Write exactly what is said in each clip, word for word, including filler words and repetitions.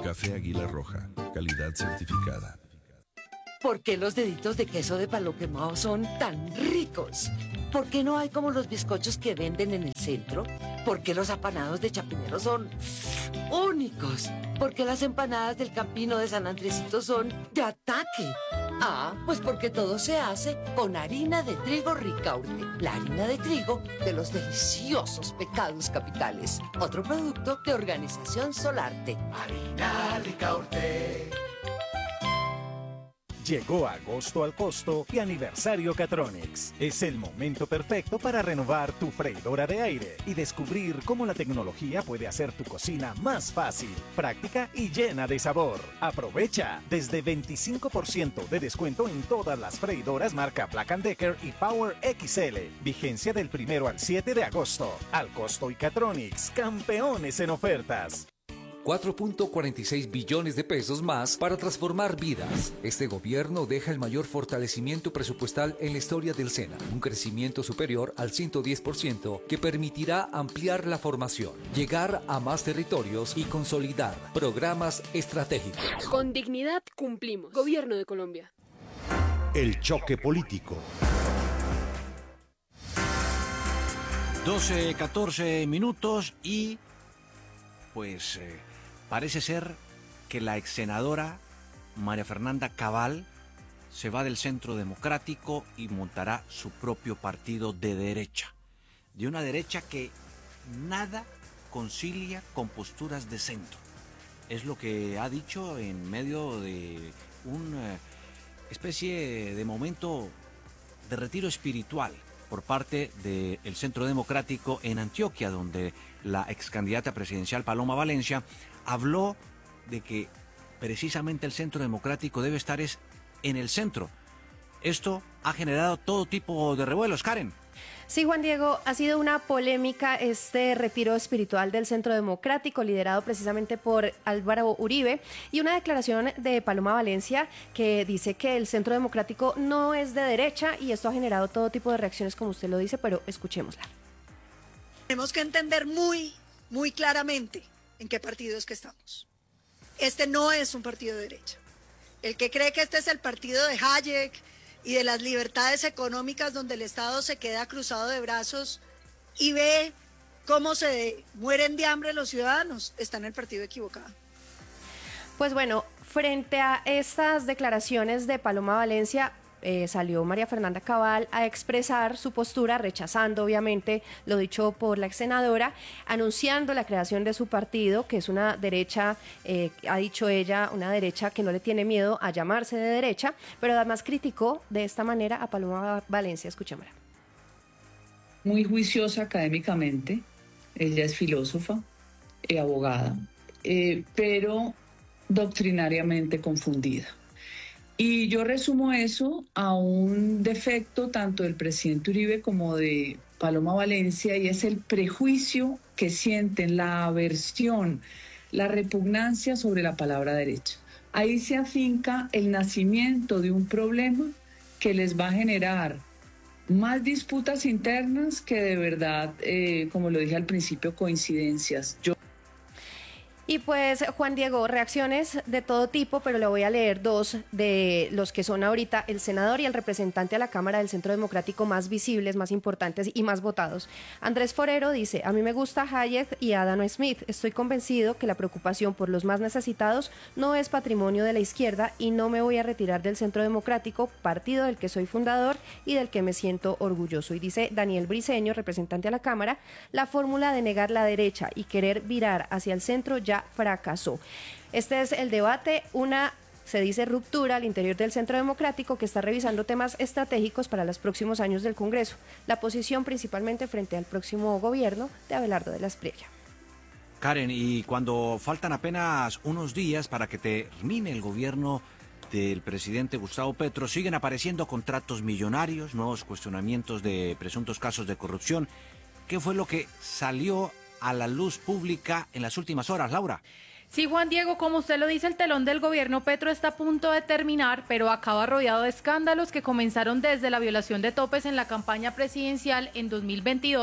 Café Águila Roja, calidad certificada. ¿Por qué los deditos de queso de palo quemado son tan ricos? ¿Por qué no hay como los bizcochos que venden en el centro? ¿Por qué los apanados de Chapinero son únicos? ¿Por qué las empanadas del Campino de San Andresito son de ataque? Ah, pues porque todo se hace con harina de trigo Ricaurte, la harina de trigo de los deliciosos pecados capitales. Otro producto de Organización Solarte. Harina Ricaurte. Llegó agosto al costo y aniversario Catronics. Es el momento perfecto para renovar tu freidora de aire y descubrir cómo la tecnología puede hacer tu cocina más fácil, práctica y llena de sabor. Aprovecha desde veinticinco por ciento de descuento en todas las freidoras marca Black and Decker y Power X L. Vigencia del primero al siete de agosto. Al costo y Catronics, campeones en ofertas. cuatro punto cuarenta y seis billones de pesos más para transformar vidas. Este gobierno deja el mayor fortalecimiento presupuestal en la historia del SENA, un crecimiento superior al ciento diez por ciento que permitirá ampliar la formación, llegar a más territorios y consolidar programas estratégicos. Con dignidad cumplimos. Gobierno de Colombia. El choque político. doce, catorce minutos y pues eh, parece ser que la ex senadora María Fernanda Cabal se va del Centro Democrático y montará su propio partido de derecha, de una derecha que nada concilia con posturas de centro. Es lo que ha dicho en medio de una especie de momento de retiro espiritual por parte del Centro Democrático en Antioquia, donde la ex candidata presidencial Paloma Valencia habló de que precisamente el Centro Democrático debe estar es en el centro. Esto ha generado todo tipo de revuelos, Karen. Sí, Juan Diego, ha sido una polémica este retiro espiritual del Centro Democrático, liderado precisamente por Álvaro Uribe, y una declaración de Paloma Valencia que dice que el Centro Democrático no es de derecha, y esto ha generado todo tipo de reacciones, como usted lo dice, pero escuchémosla. Tenemos que entender muy, muy claramente en qué partido es que estamos. Este no es un partido de derecha. El que cree que este es el partido de Hayek y de las libertades económicas donde el Estado se queda cruzado de brazos y ve cómo se mueren de hambre los ciudadanos, está en el partido equivocado. Pues bueno, frente a estas declaraciones de Paloma Valencia, eh, salió María Fernanda Cabal a expresar su postura, rechazando obviamente lo dicho por la ex senadora, anunciando la creación de su partido, que es una derecha, eh, ha dicho ella, una derecha que no le tiene miedo a llamarse de derecha, pero además criticó de esta manera a Paloma Valencia. Escuchémosla. Muy juiciosa académicamente, ella es filósofa y abogada, eh, pero doctrinariamente confundida. Y yo resumo eso a un defecto tanto del presidente Uribe como de Paloma Valencia, y es el prejuicio que sienten, la aversión, la repugnancia sobre la palabra derecha. Ahí se afinca el nacimiento de un problema que les va a generar más disputas internas que de verdad, eh, como lo dije al principio, coincidencias. Yo Y pues, Juan Diego, reacciones de todo tipo, pero le voy a leer dos de los que son ahorita el senador y el representante a la Cámara del Centro Democrático más visibles, más importantes y más votados. Andrés Forero dice: a mí me gusta Hayek y Adam Smith. Estoy convencido que la preocupación por los más necesitados no es patrimonio de la izquierda y no me voy a retirar del Centro Democrático, partido del que soy fundador y del que me siento orgulloso. Y dice Daniel Briceño, representante a la Cámara: la fórmula de negar la derecha y querer virar hacia el centro ya fracasó. Este es el debate, una, se dice, ruptura al interior del Centro Democrático, que está revisando temas estratégicos para los próximos años del Congreso. La posición principalmente frente al próximo gobierno de Abelardo de la Espriella. Karen, y cuando faltan apenas unos días para que termine el gobierno del presidente Gustavo Petro, siguen apareciendo contratos millonarios, nuevos cuestionamientos de presuntos casos de corrupción. ¿Qué fue lo que salió a la luz pública en las últimas horas, Laura? Sí, Juan Diego, como usted lo dice, el telón del gobierno Petro está a punto de terminar, pero acaba rodeado de escándalos que comenzaron desde la violación de topes en la campaña presidencial en dos mil veintidós,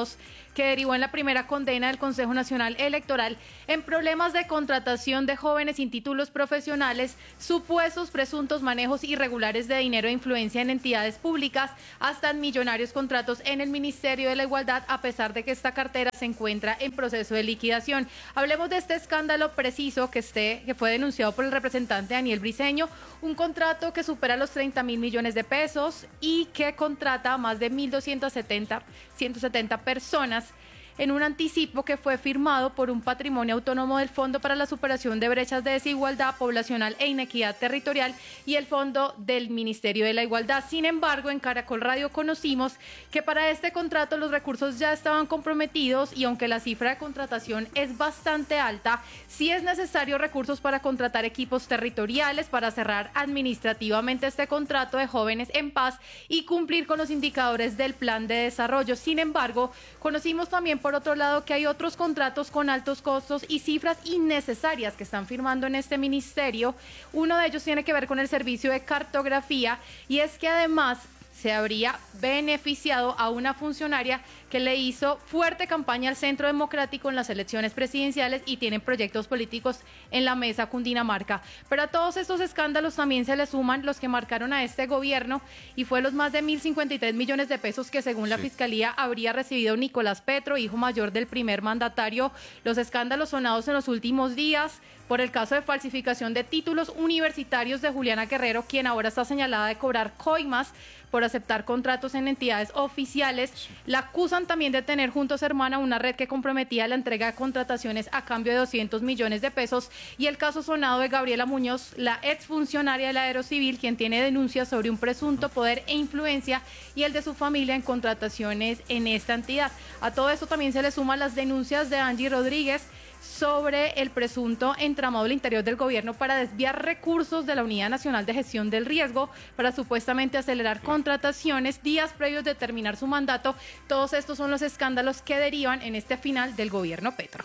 que derivó en la primera condena del Consejo Nacional Electoral en problemas de contratación de jóvenes sin títulos profesionales, supuestos presuntos manejos irregulares de dinero e influencia en entidades públicas, hasta en millonarios contratos en el Ministerio de la Igualdad, a pesar de que esta cartera se encuentra en proceso de liquidación. Hablemos de este escándalo preciso que, esté, que fue denunciado por el representante Daniel Briceño, un contrato que supera los treinta mil millones de pesos y que contrata a más de mil doscientas setenta, ciento setenta personas en un anticipo que fue firmado por un patrimonio autónomo del Fondo para la Superación de Brechas de Desigualdad Poblacional e Inequidad Territorial y el Fondo del Ministerio de la Igualdad. Sin embargo, en Caracol Radio conocimos que para este contrato los recursos ya estaban comprometidos y aunque la cifra de contratación es bastante alta, sí es necesario recursos para contratar equipos territoriales, para cerrar administrativamente este contrato de Jóvenes en Paz y cumplir con los indicadores del plan de desarrollo. Sin embargo, conocimos también por otro lado que hay otros contratos con altos costos y cifras innecesarias que están firmando en este ministerio. Uno de ellos tiene que ver con el servicio de cartografía y es que además se habría beneficiado a una funcionaria que le hizo fuerte campaña al Centro Democrático en las elecciones presidenciales y tienen proyectos políticos en la mesa Cundinamarca. Pero a todos estos escándalos también se le suman los que marcaron a este gobierno y fue los más de mil cincuenta y tres millones de pesos que según la sí. Fiscalía habría recibido Nicolás Petro, hijo mayor del primer mandatario. Los escándalos sonados en los últimos días por el caso de falsificación de títulos universitarios de Juliana Guerrero, quien ahora está señalada de cobrar coimas por aceptar contratos en entidades oficiales. La acusan también de tener junto a su hermana una red que comprometía la entrega de contrataciones a cambio de doscientos millones de pesos. Y el caso sonado de Gabriela Muñoz, la exfuncionaria de la Aerocivil, quien tiene denuncias sobre un presunto poder e influencia y el de su familia en contrataciones en esta entidad. A todo esto también se le suman las denuncias de Angie Rodríguez sobre el presunto entramado al interior del gobierno para desviar recursos de la Unidad Nacional de Gestión del Riesgo para supuestamente acelerar contrataciones días previos de terminar su mandato. Todos estos son los escándalos que derivan en este final del gobierno Petro.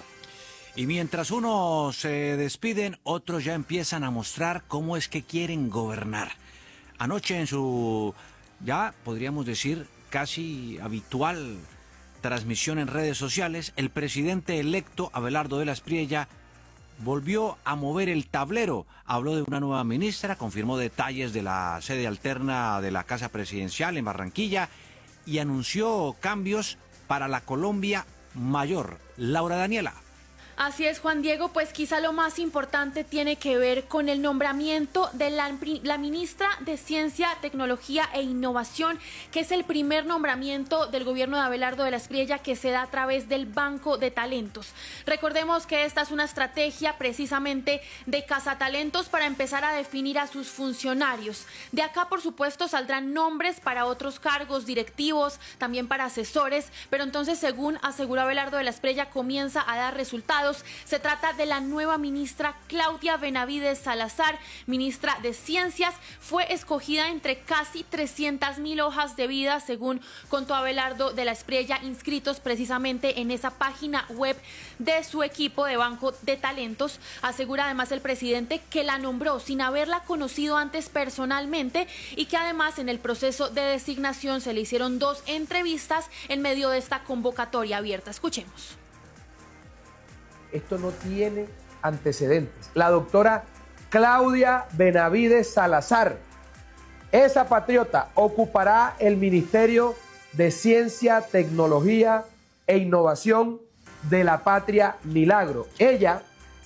Y mientras unos se despiden, otros ya empiezan a mostrar cómo es que quieren gobernar. Anoche en su, ya podríamos decir, casi habitual transmisión en redes sociales, el presidente electo Abelardo de la Espriella volvió a mover el tablero. Habló de una nueva ministra, confirmó detalles de la sede alterna de la Casa Presidencial en Barranquilla y anunció cambios para la Colombia mayor. Laura Daniela. Así es, Juan Diego, pues quizá lo más importante tiene que ver con el nombramiento de la, la ministra de Ciencia, Tecnología e Innovación, que es el primer nombramiento del gobierno de Abelardo de la Espriella que se da a través del Banco de Talentos. Recordemos que esta es una estrategia precisamente de cazatalentos para empezar a definir a sus funcionarios. De acá, por supuesto, saldrán nombres para otros cargos directivos, también para asesores, pero entonces, según aseguró Abelardo de la Espriella, comienza a dar resultados. Se trata de la nueva ministra Claudia Benavides Salazar, ministra de Ciencias. Fue escogida entre casi trescientas mil hojas de vida, según contó Abelardo de la Espriella, inscritos precisamente en esa página web de su equipo de Banco de Talentos. Asegura además el presidente que la nombró sin haberla conocido antes personalmente y que además en el proceso de designación se le hicieron dos entrevistas en medio de esta convocatoria abierta. Escuchemos. Esto no tiene antecedentes. La doctora Claudia Benavides Salazar, esa patriota, ocupará el Ministerio de Ciencia, Tecnología e Innovación de la Patria Milagro. Ella,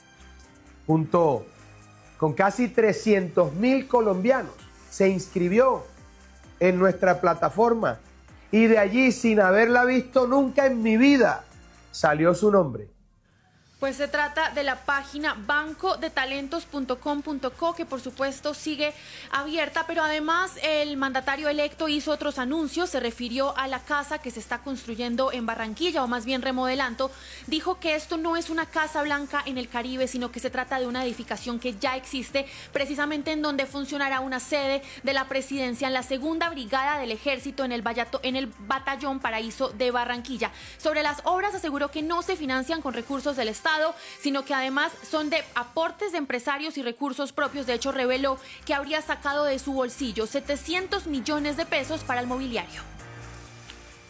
junto con casi trescientos mil colombianos, se inscribió en nuestra plataforma y de allí, sin haberla visto nunca en mi vida, salió su nombre. Pues se trata de la página banco de talentos punto com punto co, que por supuesto sigue abierta, pero además el mandatario electo hizo otros anuncios, se refirió a la casa que se está construyendo en Barranquilla, o más bien remodelando. Dijo que esto no es una Casa Blanca en el Caribe, sino que se trata de una edificación que ya existe, precisamente en donde funcionará una sede de la presidencia en la segunda brigada del ejército en el, Vallato, en el batallón Paraíso de Barranquilla. Sobre las obras aseguró que no se financian con recursos del Estado, sino que además son de aportes de empresarios y recursos propios. De hecho, reveló que habría sacado de su bolsillo setecientos millones de pesos para el mobiliario.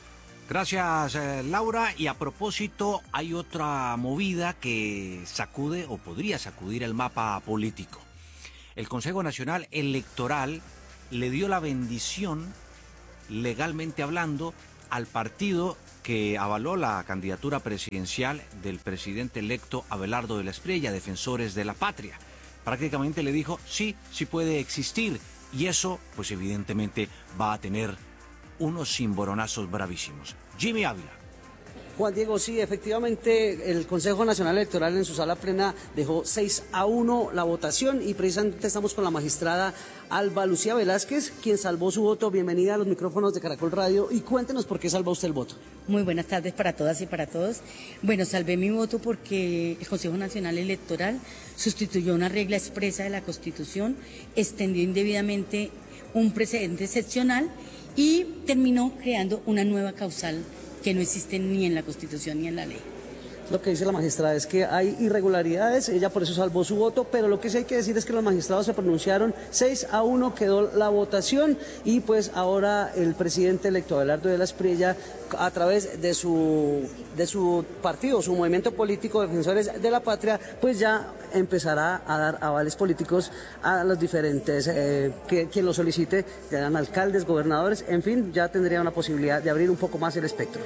Gracias, eh, Laura. Y a propósito, hay otra movida que sacude o podría sacudir el mapa político. El Consejo Nacional Electoral le dio la bendición, legalmente hablando, al partido que avaló la candidatura presidencial del presidente electo Abelardo de la Espriella, Defensores de la Patria. Prácticamente le dijo, sí, sí puede existir. Y eso, pues evidentemente, va a tener unos cimboronazos bravísimos. Jimmy Ávila. Juan Diego, sí, efectivamente el Consejo Nacional Electoral en su sala plena dejó seis a uno la votación y precisamente estamos con la magistrada Alba Lucía Velázquez, quien salvó su voto. Bienvenida a los micrófonos de Caracol Radio y cuéntenos por qué salvó usted el voto. Muy buenas tardes para todas y para todos. Bueno, salvé mi voto porque el Consejo Nacional Electoral sustituyó una regla expresa de la Constitución, extendió indebidamente un precedente excepcional y terminó creando una nueva causal que no existe ni en la Constitución ni en la ley. Lo que dice la magistrada es que hay irregularidades, ella por eso salvó su voto, pero lo que sí hay que decir es que los magistrados se pronunciaron, seis a uno quedó la votación y pues ahora el presidente electo Abelardo de la Espriella, a través de su, de su partido, su movimiento político Defensores de la Patria, pues ya empezará a dar avales políticos a los diferentes, eh, que quien lo solicite, ya dan alcaldes, gobernadores, en fin, ya tendría una posibilidad de abrir un poco más el espectro.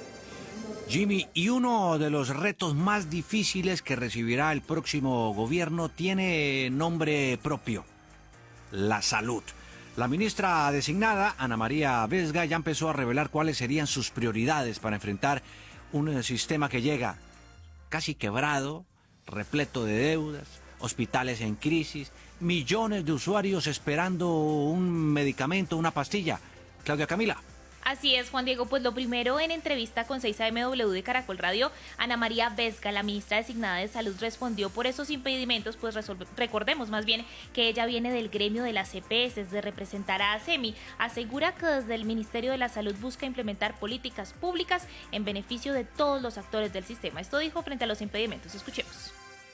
Jimmy, y uno de los retos más difíciles que recibirá el próximo gobierno tiene nombre propio: la salud. La ministra designada, Ana María Vesga, ya empezó a revelar cuáles serían sus prioridades para enfrentar un sistema que llega casi quebrado, repleto de deudas, hospitales en crisis, millones de usuarios esperando un medicamento, una pastilla. Claudia Camila. Así es, Juan Diego, pues lo primero, en entrevista con seis A M W de Caracol Radio, Ana María Vesga, la ministra designada de Salud, respondió por esos impedimentos, pues resolve, recordemos más bien que ella viene del gremio de las E P S, de representar a ASEMI. Asegura que desde el Ministerio de la Salud busca implementar políticas públicas en beneficio de todos los actores del sistema. Esto dijo frente a los impedimentos. Escuchemos.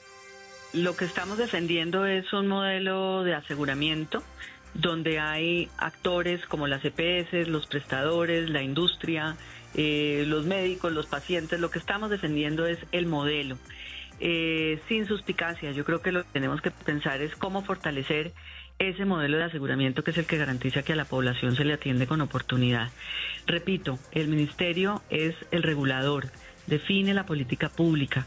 Lo que estamos defendiendo es un modelo de aseguramiento donde hay actores como las E P S, los prestadores, la industria, eh, los médicos, los pacientes. Lo que estamos defendiendo es el modelo, eh, sin suspicacia. Yo creo que lo que tenemos que pensar es cómo fortalecer ese modelo de aseguramiento que es el que garantiza que a la población se le atiende con oportunidad. Repito, el ministerio es el regulador, define la política pública.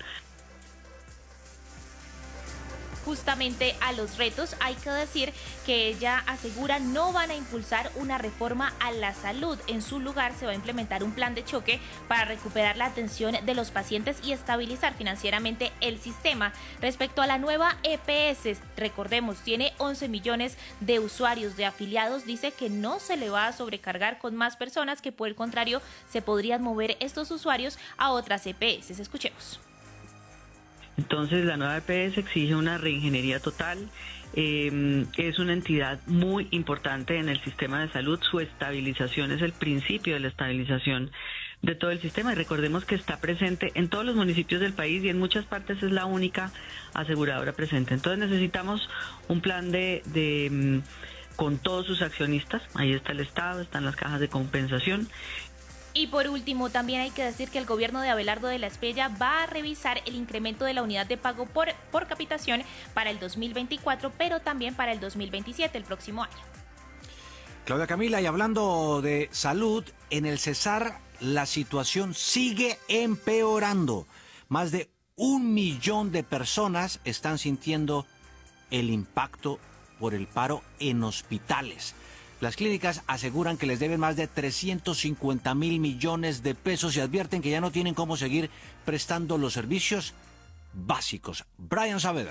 Justamente a los retos, hay que decir que ella asegura no van a impulsar una reforma a la salud. En su lugar se va a implementar un plan de choque para recuperar la atención de los pacientes y estabilizar financieramente el sistema. Respecto a la nueva E P S, recordemos, tiene once millones de usuarios, de afiliados. Dice que no se le va a sobrecargar con más personas, que por el contrario se podrían mover estos usuarios a otras E P S. Escuchemos. Entonces la nueva E P S exige una reingeniería total, eh, es una entidad muy importante en el sistema de salud, su estabilización es el principio de la estabilización de todo el sistema y recordemos que está presente en todos los municipios del país y en muchas partes es la única aseguradora presente. Entonces necesitamos un plan de, de con todos sus accionistas, ahí está el Estado, están las cajas de compensación. Y por último, también hay que decir que el gobierno de Abelardo de la Espriella va a revisar el incremento de la unidad de pago por, por capitación para el dos mil veinticuatro, pero también para el dos mil veintisiete, el próximo año. Claudia Camila, y hablando de salud, en el Cesar la situación sigue empeorando. Más de un millón de personas están sintiendo el impacto por el paro en hospitales. Las clínicas aseguran que les deben más de trescientos cincuenta mil millones de pesos y advierten que ya no tienen cómo seguir prestando los servicios básicos. Brian Saavedra.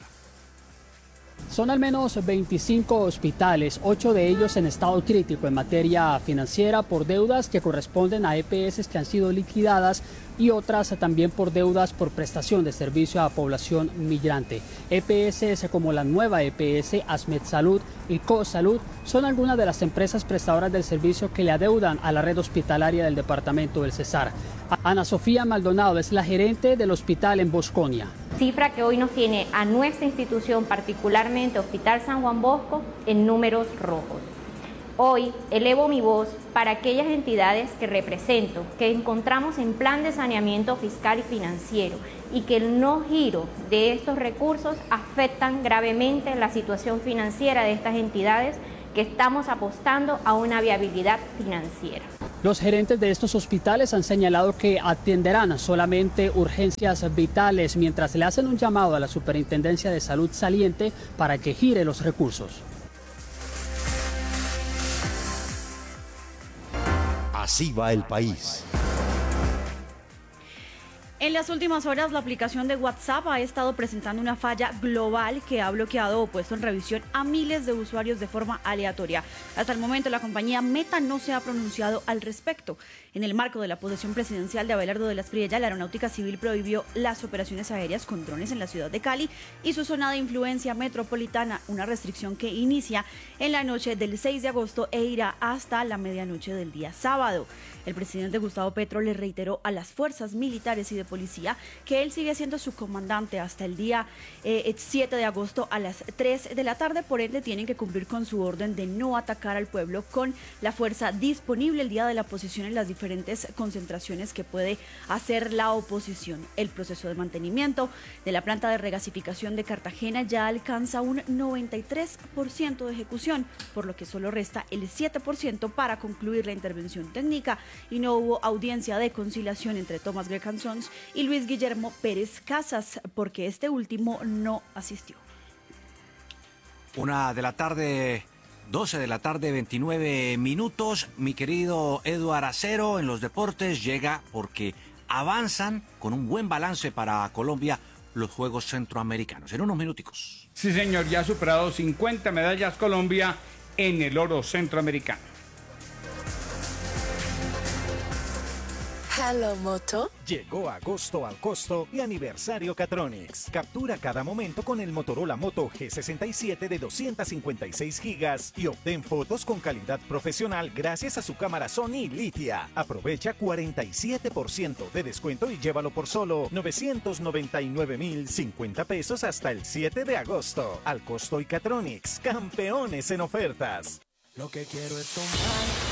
Son al menos veinticinco hospitales, ocho de ellos en estado crítico en materia financiera por deudas que corresponden a E P S que han sido liquidadas y otras también por deudas por prestación de servicio a población migrante. E P S como la nueva E P S, Asmed Salud y CoSalud son algunas de las empresas prestadoras del servicio que le adeudan a la red hospitalaria del departamento del Cesar. Ana Sofía Maldonado es la gerente del hospital en Bosconia. Cifra que hoy nos tiene a nuestra institución, particularmente Hospital San Juan Bosco, en números rojos. Hoy elevo mi voz para aquellas entidades que represento, que encontramos en plan de saneamiento fiscal y financiero y que el no giro de estos recursos afectan gravemente la situación financiera de estas entidades que estamos apostando a una viabilidad financiera. Los gerentes de estos hospitales han señalado que atenderán solamente urgencias vitales mientras le hacen un llamado a la Superintendencia de Salud saliente para que gire los recursos. Así va el país. En las últimas horas, la aplicación de WhatsApp ha estado presentando una falla global que ha bloqueado o puesto en revisión a miles de usuarios de forma aleatoria. Hasta el momento, la compañía Meta no se ha pronunciado al respecto. En el marco de la posesión presidencial de Abelardo de la Espriella, la Aeronáutica Civil prohibió las operaciones aéreas con drones en la ciudad de Cali y su zona de influencia metropolitana, una restricción que inicia en la noche del seis de agosto e irá hasta la medianoche del día sábado. El presidente Gustavo Petro le reiteró a las fuerzas militares y de policía que él sigue siendo su comandante hasta el día eh, siete de agosto a las tres de la tarde, por ende tienen que cumplir con su orden de no atacar al pueblo con la fuerza disponible el día de la posesión en las diferentes concentraciones que puede hacer la oposición. El proceso de mantenimiento de la planta de regasificación de Cartagena ya alcanza un noventa y tres por ciento de ejecución, por lo que solo resta el siete por ciento para concluir la intervención técnica y no hubo audiencia de conciliación entre Thomas Greg Sons y Luis Guillermo Pérez Casas, porque este último no asistió. Una de la tarde, doce de la tarde, veintinueve minutos. Mi querido Eduard Acero en los deportes llega porque avanzan con un buen balance para Colombia los Juegos Centroamericanos. En unos minuticos. Sí, señor, ya ha superado cincuenta medallas Colombia en el oro centroamericano. Hello Moto. Llegó agosto al costo y aniversario Catronics. Captura cada momento con el Motorola Moto G sesenta y siete de doscientos cincuenta y seis gigas y obtén fotos con calidad profesional gracias a su cámara Sony Litia. Aprovecha cuarenta y siete por ciento de descuento y llévalo por solo novecientos noventa y nueve mil cincuenta pesos hasta el siete de agosto. Al costo y Catronics, campeones en ofertas. Lo que quiero es tomar